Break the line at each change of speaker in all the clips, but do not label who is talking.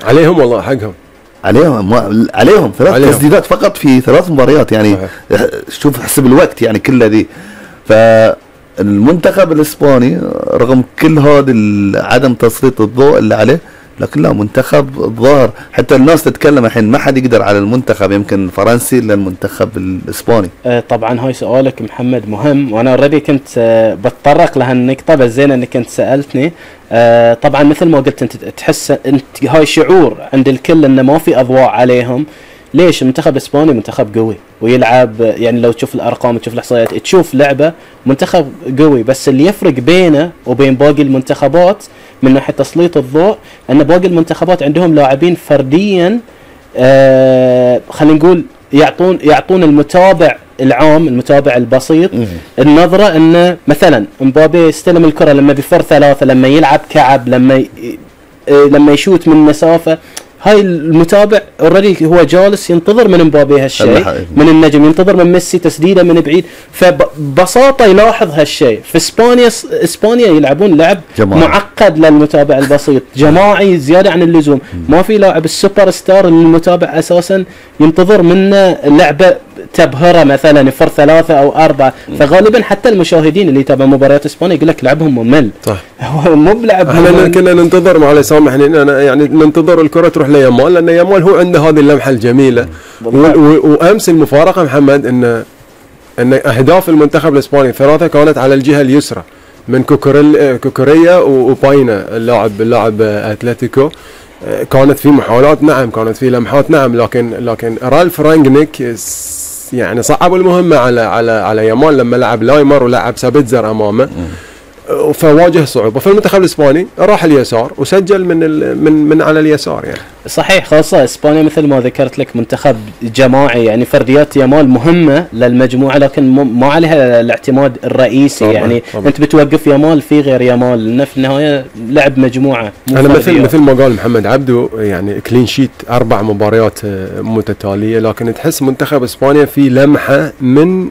عليهم والله حقهم.
عليهم 3 تسديدات فقط في 3 مباريات يعني. شوف حسب الوقت يعني كله دي. فالمنتخب الاسباني رغم كل هذا عدم تسليط الضوء اللي عليه، لكن لا، منتخب ظاهر. حتى الناس تتكلم الحين ما حد يقدر على المنتخب يمكن الفرنسي الا المنتخب الاسباني.
طبعا هاي سؤالك محمد مهم، وانا اوريدي كنت بتطرق لهالنقطه، بس زين انك كنت سالتني. طبعا مثل ما قلت انت تحس انت هاي شعور عند الكل انه ما في اضواء عليهم. ليش؟ المنتخب الاسباني منتخب قوي ويلعب، يعني لو تشوف الارقام تشوف الاحصائيات تشوف لعبه منتخب قوي، بس اللي يفرق بينه وبين باقي المنتخبات من ناحيه تسليط الضوء ان باقي المنتخبات عندهم لاعبين فرديا خلينا نقول يعطون المتابع العام، المتابع البسيط النظره انه مثلا مبابي يستلم الكره لما بيفر 3، لما يلعب كعب، لما يشوت من مسافه. هاي المتابع اوريدي هو جالس ينتظر من مبابي هالشيء، من النجم ينتظر من ميسي تسديده من بعيد، فببساطه يلاحظ هالشيء. في اسبانيا يلعبون لعب معقد للمتابع البسيط، جماعي زياده عن اللزوم. ما في لاعب السوبر ستار اللي المتابع اساسا ينتظر منه لعبه تبهره، مثلا يفر 3 أو 4. فغالبا حتى المشاهدين اللي يتابعون مباريات اسبانيا يقول لك لعبهم ممل.
صح،
هو مو بلعب.
احنا كنا ننتظر مع سامحني انا يعني ننتظر الكره تروح ليامال، لان يامال هو عنده هذه اللمحه الجميله. وامس المفارقه محمد ان اهداف المنتخب الاسباني 3 كانت على الجهه اليسرى من كوكوريا وباينا اللاعب اتلتيكو. كانت في محاولات، نعم، كانت في لمحات، نعم، لكن رالف رانجنيك يعني صعب المهمه على يامال لما لعب لايمر ولعب سابيتزر امامه، فواجه صعوبه. فالمنتخب الاسباني راح اليسار وسجل من على اليسار يعني.
صحيح، خاصه اسبانيا مثل ما ذكرت لك منتخب جماعي، يعني فرديات يامال مهمه للمجموعه، لكن ما عليها الاعتماد الرئيسي. طبعًا يعني طبعًا. انت بتوقف يامال في غير يامال، لان في النهايه لعب مجموعه. انا
مثل ما قال محمد عبدو، يعني كلين شيت 4 مباريات متتاليه، لكن تحس منتخب اسبانيا في لمحه من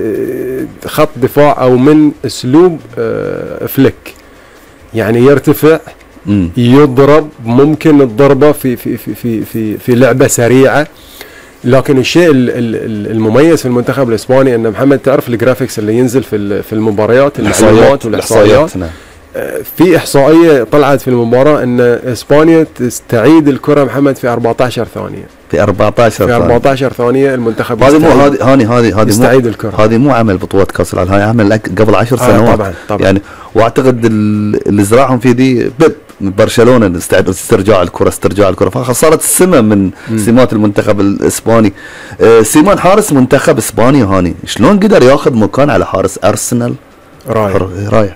خط دفاع او من اسلوب فليك، يعني يرتفع يضرب، ممكن الضربه في لعبه سريعه. لكن الشيء المميز في المنتخب الاسباني ان محمد تعرف الجرافيكس اللي ينزل في المباريات، المعلومات والاحصائيات. في احصائيه طلعت في المباراه ان اسبانيا تستعيد الكره محمد في 14 ثانيه.
في 14
ثانيه المنتخب
هذه
يستعيد الكره.
هذه مو عمل بطولة كاس العالم، هاي عمل قبل 10 سنوات.
طبعا.
يعني واعتقد اللي زرعهم في دي برشلونه استرجاع الكره، فخساره السمه من سمات المنتخب الاسباني. سيمان حارس منتخب اسبانيا هاني شلون قدر ياخذ مكان على حارس ارسنال؟ رايح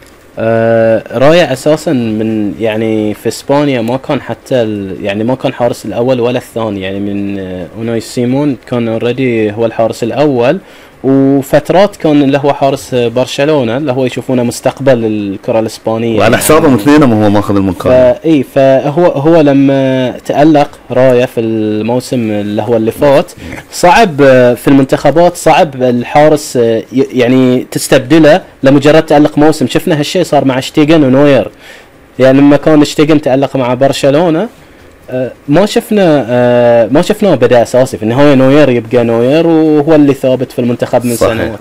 رايع اساسا من يعني في اسبانيا ما كان حتى يعني ما كان حارس الاول ولا الثاني، يعني من اوناي سيمون كان اوريدي هو الحارس الاول، وفترات كان اللي هو حارس برشلونه اللي هو يشوفونه مستقبل الكره الاسبانيه،
وعلى حسابهم اثنينهم هو ماخذ المكان.
فهو لما تألق رايا في الموسم اللي فات، صعب في المنتخبات، صعب الحارس يعني تستبدله لمجرد تألق موسم. شفنا هالشيء صار مع شتيغن ونوير، يعني لما كان شتيغن تألق مع برشلونه ما شفناه بدأ اساسي، في النهايه نوير يبقى نوير وهو اللي ثابت في المنتخب من سنوات.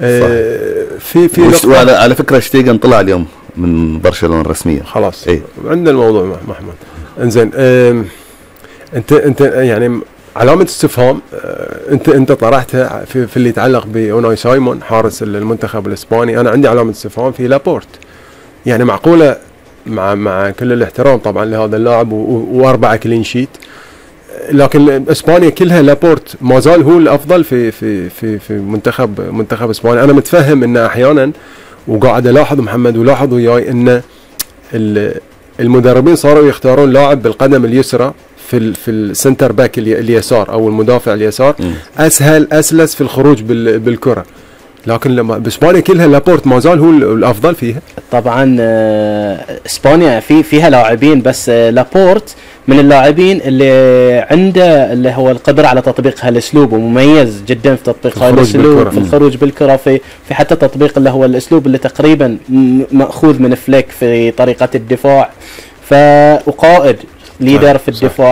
في على فكره شتيغن طلع اليوم من برشلونه رسميا
خلاص. عندنا الموضوع محمد. انزين، انت يعني علامه استفهام انت طرحتها في اللي يتعلق باوناي سايمون حارس المنتخب الاسباني. انا عندي علامه استفهام في لابورت. يعني معقوله مع كل الاحترام طبعا لهذا اللاعب و4 كلين شيت، لكن اسبانيا كلها لابورت ما زال هو الافضل في منتخب اسبانيا. انا متفهم ان احيانا، وقاعد الاحظ محمد ولاحظ وياي، ان المدربين صاروا يختارون لاعب بالقدم اليسرى في السنتر باك اليسار او المدافع اليسار، اسلس في الخروج بالكره. لكن لما باسبانيا كلها لابورت ما زال هو الافضل فيها.
طبعا اسبانيا فيها لاعبين، بس لابورت من اللاعبين اللي عنده اللي هو القدره على تطبيق هالاسلوب، ومميز جدا في تطبيق هالاسلوب في الخروج بالكره، في حتى تطبيق اللي هو الاسلوب اللي تقريبا ماخوذ من فليك في طريقه الدفاع، وقائد ليدر في الدفاع.